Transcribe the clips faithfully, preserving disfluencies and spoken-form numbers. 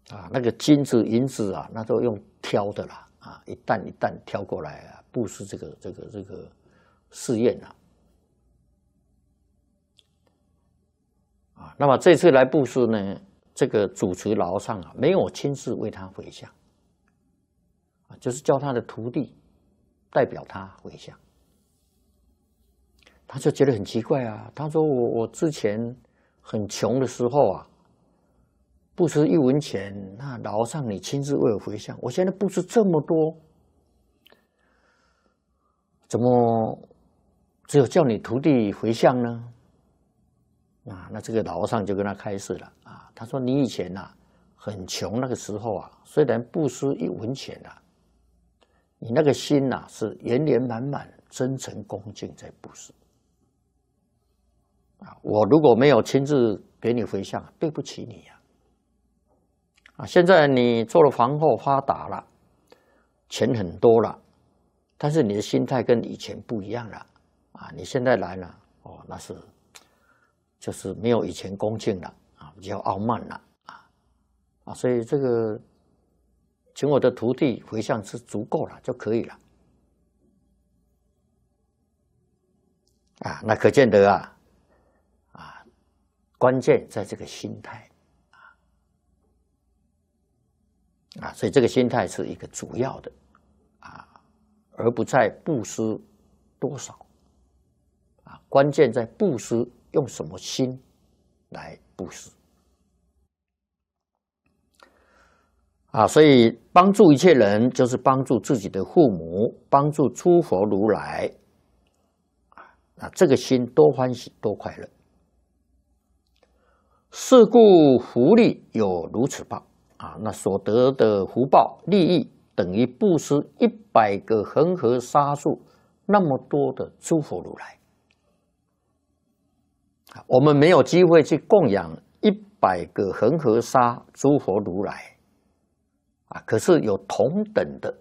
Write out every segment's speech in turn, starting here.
啊，那个金子、银子啊，那都用挑的啦，啊，一担一担挑过来啊，布施这个这个这个试验啊，啊，那么这次来布施呢，这个主持老和尚啊，没有亲自为他回向，啊，就是叫他的徒弟代表他回向，他就觉得很奇怪啊，他说我我之前很穷的时候啊。布施一文钱，那老和尚你亲自为我回向。我现在布施这么多，怎么只有叫你徒弟回向呢？啊，那这个老和尚就跟他开示了啊，他说你以前呐、啊、很穷那个时候啊，虽然布施一文钱啊，你那个心呐、啊、是圆圆满满、真诚恭敬在布施啊。我如果没有亲自给你回向，对不起你呀、啊。啊，现在你做了皇后发达了，钱很多了，但是你的心态跟以前不一样了啊！你现在来了，哦，那是就是没有以前恭敬了啊，比较傲慢了啊啊！所以这个请我的徒弟回向是足够了就可以了啊！那可见得啊啊，关键在这个心态。啊，所以这个心态是一个主要的啊，而不在布施多少啊，关键在布施用什么心来布施啊，所以帮助一切人就是帮助自己的父母，帮助诸佛如来啊，这个心多欢喜多快乐。是故福利有如此报。啊，那所得的福报利益等于布施一百个恒河沙数那么多的诸佛如来。我们没有机会去供养一百个恒河沙诸佛如来，啊，可是有同等的，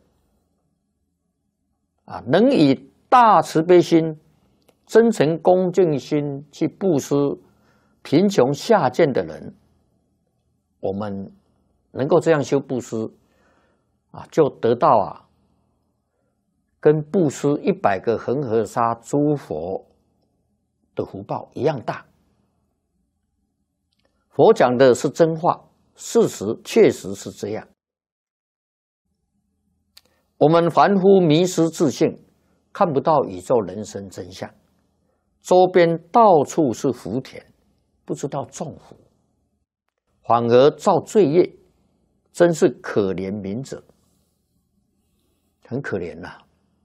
啊，能以大慈悲心、真诚恭敬心去布施贫穷下贱的人，我们。能够这样修布施啊，就得到啊，跟布施一百个恒河沙诸佛的福报一样大。佛讲的是真话，事实确实是这样。我们凡夫迷失自信，看不到宇宙人生真相，周边到处是福田，不知道种福，反而造罪业。真是可怜悯者，很可怜呐、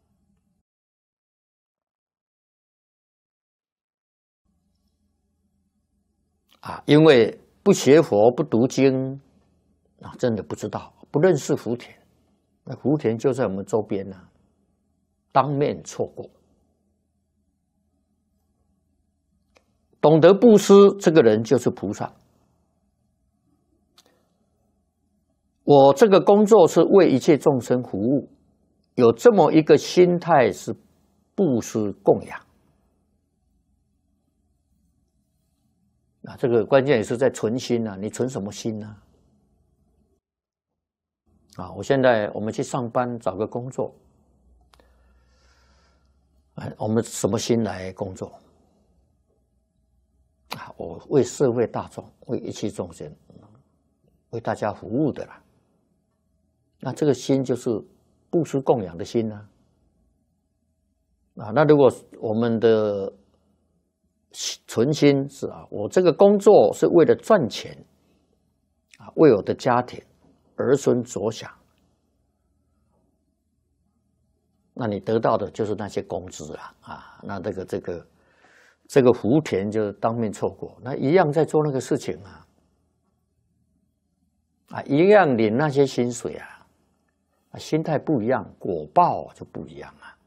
啊！啊，因为不学佛、不读经啊，真的不知道，不认识福田。那福田就在我们周边呢、啊，当面错过。懂得布施，这个人就是菩萨。我这个工作是为一切众生服务，有这么一个心态是布施供养。啊，这个关键也是在存心啊，你存什么心呢？啊，我现在我们去上班找个工作，哎，我们什么心来工作？啊，我为社会大众，为一切众生，为大家服务的啦。那这个心就是布施供养的心呢、啊。啊，那如果我们的存心是啊，我这个工作是为了赚钱啊，为我的家庭儿孙着想，那你得到的就是那些工资了啊。那这个这个这个福田就当面错过，那一样在做那个事情啊，啊，一样领那些薪水啊。心态不一样，果报就不一样啊！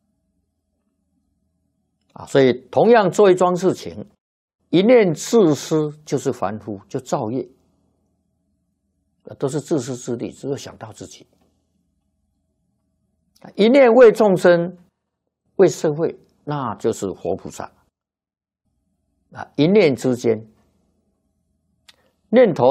啊，所以同样做一桩事情，一念自私就是凡夫，就造业，都是自私自利，只有想到自己。一念为众生、为社会，那就是活菩萨。啊，一念之间，念头。